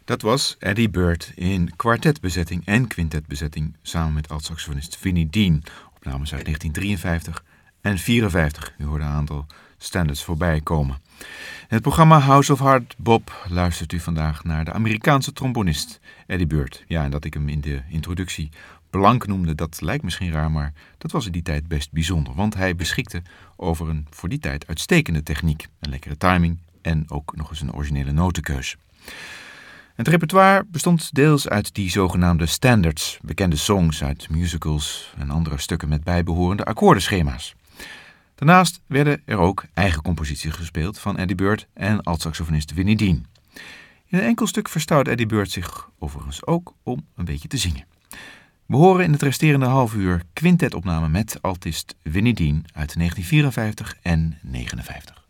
Dat was Eddie Bird in kwartetbezetting en quintetbezetting samen met alt-saxofonist Vinnie Dean. Opnames uit 1953 en 54. U hoorde een aantal standards voorbij komen. In het programma House of Hard Bop luistert u vandaag naar de Amerikaanse trombonist Eddie Bird. Ja, en dat ik hem in de introductie blank noemde, dat lijkt misschien raar, maar dat was in die tijd best bijzonder. Want hij beschikte over een voor die tijd uitstekende techniek, een lekkere timing en ook nog eens een originele notenkeus. Het repertoire bestond deels uit die zogenaamde standards, bekende songs uit musicals en andere stukken met bijbehorende akkoordenschema's. Daarnaast werden er ook eigen composities gespeeld van Eddie Bird en altsaxofonist Vinnie Dean. In een enkel stuk verstout Eddie Bird zich overigens ook om een beetje te zingen. We horen in het resterende half uur quintetopname met altist Vinnie Dean uit 1954 en 1959.